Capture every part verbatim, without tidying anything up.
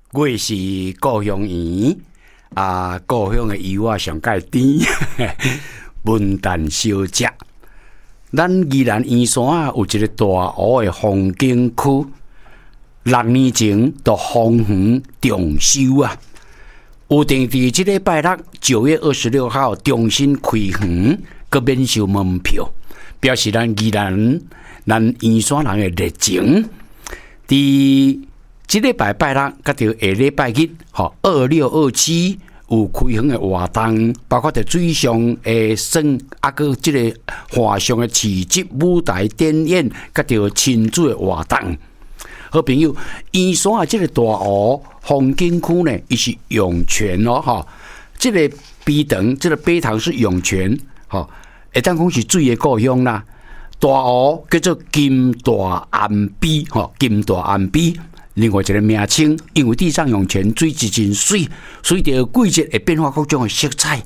月是故乡圆啊，故乡的油啊上介甜，文旦小食。咱宜兰圆山啊有一个大湖的风景区，六年前就封园重修啊，有定伫即礼拜六九月二十六号重新开园，佮免收门票，表示咱宜兰咱圆山人的热情。伫即礼拜拜六，甲着下礼拜日，吼二六二七有开园的活动，包括着水上诶耍，啊个即个华上的市集舞台展演，甲着亲子的活动。好朋友，圆山啊，即个大湖风景区呢，伊是涌泉哦，吼，即个陂塘，即个陂塘是涌泉，吼，会当讲是水的故乡啦。大湖叫做金大安陂，吼，金大安陂。另外一个名称，因为地上涌泉水质真水，所以着季节会变化各种的色彩。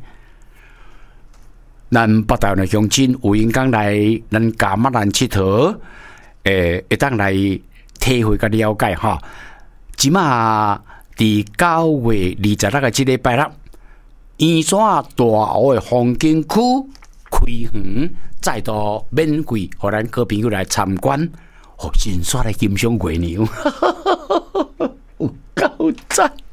咱北台湾的乡亲有闲工来咱嘉马兰佚佗，诶，会当来体会甲了解哈。即马伫九月二十六个即礼拜六，圆山大湖的风景区开园，再度免费，互咱各朋友来参观。哦，真煞来欣赏月娘，有够赞！